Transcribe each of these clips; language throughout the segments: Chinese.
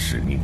使命。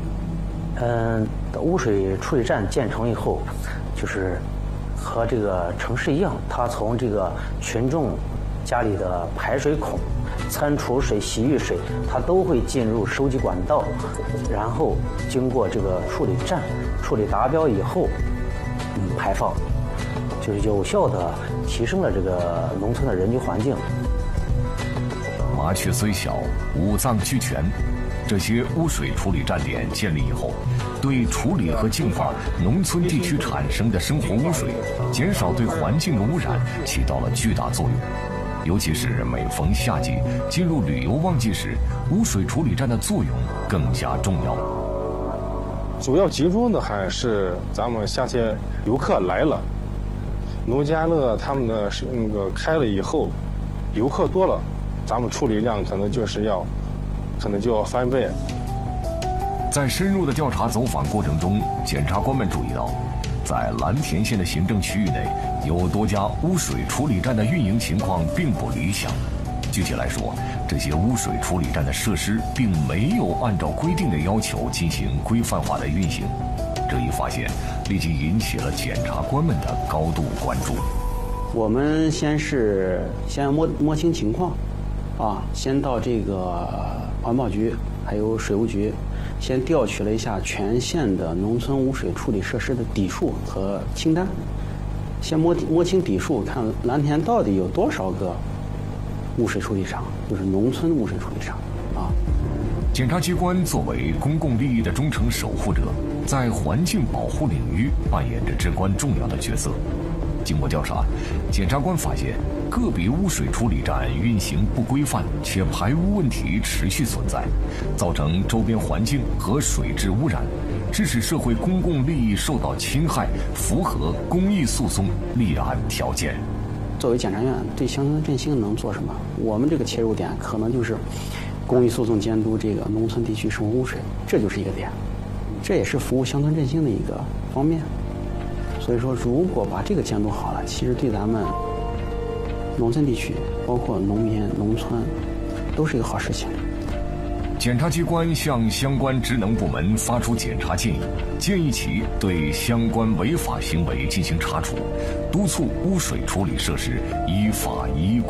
污水处理站建成以后，就是和这个城市一样，它从这个群众家里的排水孔、餐厨水、洗浴水，它都会进入收集管道，然后经过这个处理站处理达标以后，排放，就是有效的提升了这个农村的人居环境。 麻雀虽小，五脏俱全。这些污水处理站点建立以后，对处理和净化农村地区产生的生活污水，减少对环境的污染，起到了巨大作用。尤其是每逢夏季进入旅游旺季时，污水处理站的作用更加重要。 主要集中的还是咱们夏天游客来了，农家乐他们的开了以后，游客多了，咱们处理量可能就要翻倍。 在深入的调查走访过程中，检察官们注意到，在蓝田县的行政区域内，有多家污水处理站的运营情况并不理想。具体来说，这些污水处理站的设施并没有按照规定的要求进行规范化的运行。这一发现立即引起了检察官们的高度关注。 我们先要摸清情况，先到这个环保局还有水务局，先调取了一下全县的农村污水处理设施的底数和清单，先摸清底数，看蓝田到底有多少个污水处理厂，就是农村污水处理厂啊。 检察机关作为公共利益的忠诚守护者，在环境保护领域扮演着至关重要的角色。经过调查，检察官发现个别污水处理站运行不规范，且排污问题持续存在，造成周边环境和水质污染，致使社会公共利益受到侵害，符合公益诉讼立案条件。 作为检察院对乡村振兴能做什么？我们这个切入点可能就是公益诉讼监督这个农村地区生活污水，这就是一个点，这也是服务乡村振兴的一个方面。所以说，如果把这个监督好了，其实对咱们农村地区，包括农民、农村，都是一个好事情。 检察机关向相关职能部门发出检察建议，建议其对相关违法行为进行查处，督促污水处理设施依法依规